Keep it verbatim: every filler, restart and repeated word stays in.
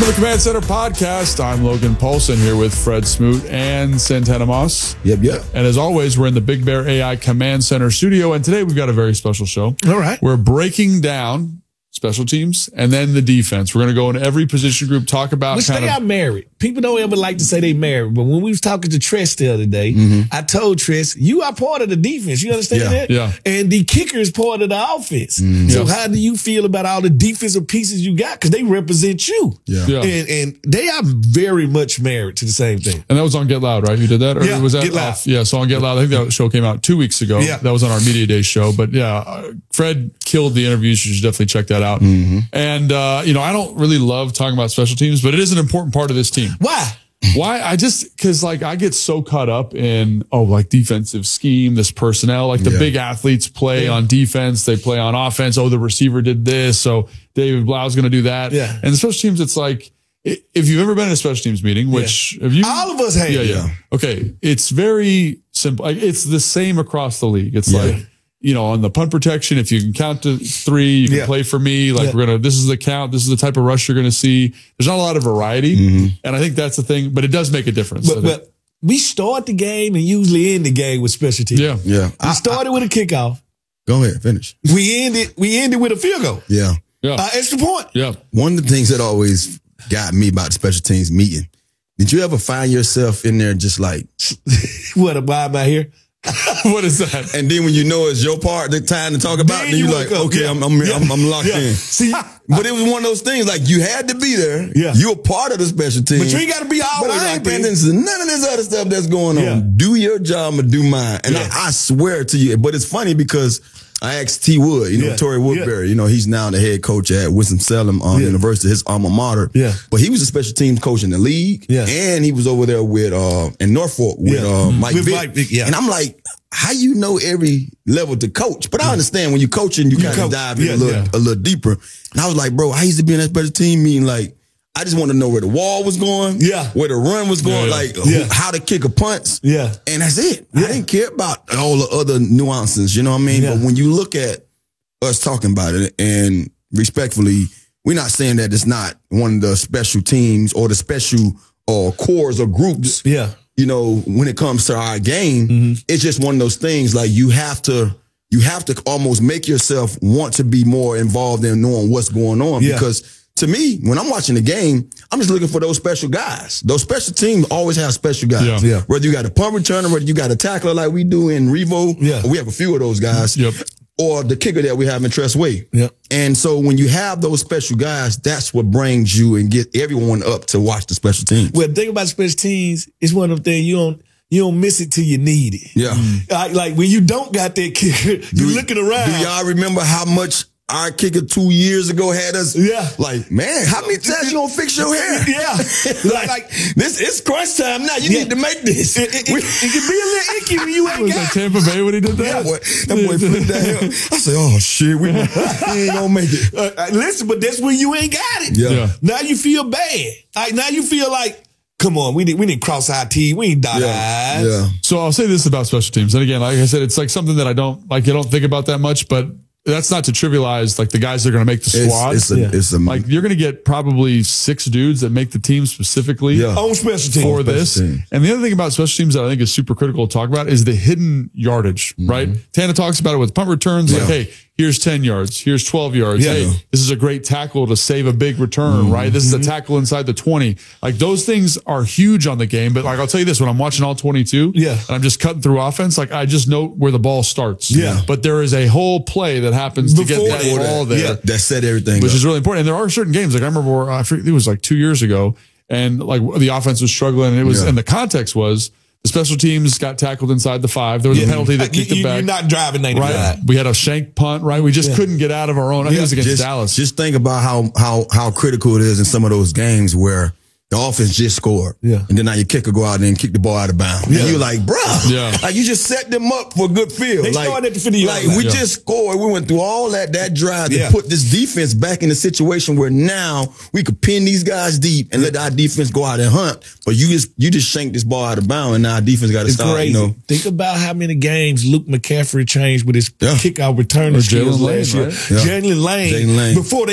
Welcome to the Command Center podcast. I'm Logan Paulson here with Fred Smoot and Santana Moss. Yep, yep. And as always, we're in the Big Bear A I Command Center studio. And today we've got a very special show. All right. We're breaking down special teams and then the defense. We're going to go into every position group, talk about Which kind they of... are married. People don't ever like to say they married, but when we was talking to Tress the other day, Mm-hmm. I told Tress, you are part of the defense. You understand Yeah, that? yeah. And the kicker is part of the offense. Mm-hmm. So Yeah. how do you feel about all the defensive pieces you got? Because they represent you. Yeah. Yeah. And, and they are very much married to the same thing. And that was on Get Loud, right? You did that? Or Yeah, was that Get Loud. off? Yeah, so on Get Loud, I think that show came out two weeks ago. Yeah. That was on our Media Day show. But yeah, uh, Fred killed the interviews. You should definitely check that out. Mm-hmm. And, uh, you know, I don't really love talking about special teams, but it is an important part of this team. Why? Why? I just, cause like I get so caught up in, oh, like defensive scheme, this personnel, like the Yeah. big athletes play Yeah. on defense, they play on offense. Oh, the receiver did this. So David Blau's going to do that. Yeah. And the special teams, it's like, i- if you've ever been in a special teams meeting, which have you, All of us have. yeah, yeah. Okay. It's very simple. Like, it's the same across the league. It's Yeah. like, you know, on the punt protection, if you can count to three, you can Yeah. play for me. Like Yeah. we're going to, this is the count. This is the type of rush you're going to see. There's not a lot of variety. Mm-hmm. And I think that's the thing, but it does make a difference. But, but we start the game and usually end the game with special teams. yeah. Yeah. We started with a kickoff. Go ahead, finish. We ended, we ended with a field goal. Yeah. Yeah. Uh, extra point. Yeah. One of the things that always got me about the special teams meeting, did you ever find yourself in there just like, What, why am I here? What is that? and then when you know it's your part, the time to talk about Then it, then you you're wake like, up. okay, Yeah. I'm, I'm, Yeah. I'm, I'm locked Yeah. in. See, But it was one of those things like you had to be there. Yeah. You're part of the special team. but you ain't got to be But always I like ain't paying this. attention to none of this other stuff that's going on. Yeah. Do your job or do mine. And Yeah. I, I swear to you, but it's funny because I asked T. Wood, you know, Yeah. Torrey Woodbury, you know, he's now the head coach at Winston-Salem um, Yeah. University, his alma mater. Yeah. But he was a special teams coach in the league. Yeah. And he was over there with, uh, in Norfolk with, Yeah. uh, Mike With Vick. Mike Vick, yeah. And I'm like, how you know every level to coach? But I understand when you're coaching, you, kind of coach. dive in Yeah, a little, yeah. a little deeper. And I was like, bro, I used to be in that special team meeting. Like, I just want to know where the wall was going, Yeah. where the run was going, Yeah, yeah. like who- Yeah. how to kick a punch. Yeah. And that's it. Yeah. I didn't care about all the other nuances, you know what I mean? Yeah. But when you look at us talking about it, and respectfully, we're not saying that it's not one of the special teams or the special uh, cores or groups. Yeah. You know, when it comes to our game, Mm-hmm. it's just one of those things. Like you have to, you have to almost make yourself want to be more involved in knowing what's going on. Yeah. Because to me, when I'm watching the game, I'm just looking for those special guys. Those special teams always have special guys. Yeah. Yeah. Whether you got a punt returner, whether you got a tackler like we do in Revo, Yeah. we have a few of those guys. Yep. Or the kicker that we have in Tress Way. Yep. And so when you have those special guys, that's what brings you and get everyone up to watch the special teams. Well, the thing about special teams, it's one of them things you don't you don't miss it till you need it. Yeah. Like, like when you don't got that kicker, you looking around. Do y'all remember how much our kicker two years ago had us? Yeah. Like, man, how many times you gonna fix your hair? Yeah. like, like this, it's crunch time now. You Yeah. need to make this. It, it, it, it can be a little icky when you ain't Was got that Tampa Bay when he did that that? boy, that boy flipped that hair. I said, oh shit, we, we ain't gonna make it. Uh, uh, listen, but that's when you ain't got it. Yeah. Yeah. Now you feel bad. Like now you feel like, come on, we didn't we didn't cross our T, we ain't dot our Yeah. I's. Yeah. So I'll say this about special teams. And again, like I said, it's like something that I don't like, I don't think about that much, but that's not to trivialize like the guys that are going to make the It's, squad. it's a, Yeah. it's a, Like you're going to get probably six dudes that make the team specifically Yeah. On special teams. for special this. team. And the other thing about special teams that I think is super critical to talk about is the hidden yardage, right? Tana talks about it with punt returns. Like, Yeah. hey, here's ten yards. Here's twelve yards. Yeah. Hey, this is a great tackle to save a big return, right? This is a tackle inside the twenty. Like those things are huge on the game. But like, I'll tell you this, when I'm watching all twenty-two Yeah. and I'm just cutting through offense, like I just know where the ball starts. Yeah. But there is a whole play that happens to Before get that that. ball there. Yeah. that set everything Which up. is really important. And there are certain games, like I remember, where, I forget, it was like two years ago, and like the offense was struggling, and it was, Yeah. and the context was the special teams got tackled inside the five. There was a penalty that You, kicked it you, back. you're not driving ninety-five. Right, we had a shank punt. Right, we just Yeah. couldn't get out of our own. I think it was against just, Dallas. Just think about how how how critical it is in some of those games where the offense just scored. Yeah. And then now your kicker go out there and kick the ball out of bounds. Yeah. And you're like, bruh. Yeah. Like you just set them up for a good field. They like, started at the fifty-yard Like line. we Yeah. just scored. We went through all that that drive to Yeah. put this defense back in a situation where now we could pin these guys deep and let our defense go out and hunt. But you just you just shanked this ball out of bounds, and now our defense got to It's start. crazy. You know. Think about how many games Luke McCaffrey changed with his Yeah. kickout return Or skills Jalen Lane, last year. right? Yeah. Jalen Lane, Jalen Lane. before they